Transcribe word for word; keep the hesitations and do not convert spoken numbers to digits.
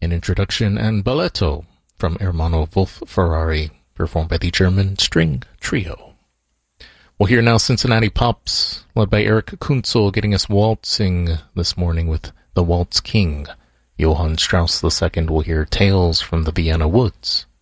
An introduction and balletto from Ermanno Wolf Ferrari, performed by the German String Trio. We'll hear now Cincinnati Pops, led by Eric Kunzel, getting us waltzing this morning with The Waltz King. Johann Strauss the Second will hear Tales from the Vienna Woods.